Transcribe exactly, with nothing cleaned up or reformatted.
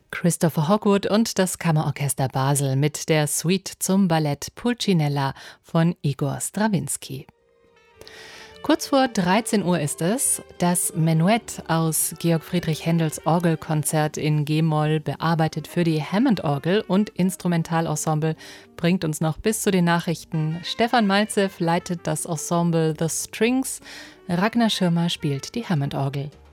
Christopher Hogwood und das Kammerorchester Basel mit der Suite zum Ballett Pulcinella von Igor Strawinski. Kurz vor dreizehn Uhr ist es. Das Menuett aus Georg Friedrich Händels Orgelkonzert in G-Moll, bearbeitet für die Hammond-Orgel und Instrumentalensemble, bringt uns noch bis zu den Nachrichten. Stefan Malzew leitet das Ensemble The Strings. Ragnar Schirmer spielt die Hammond-Orgel.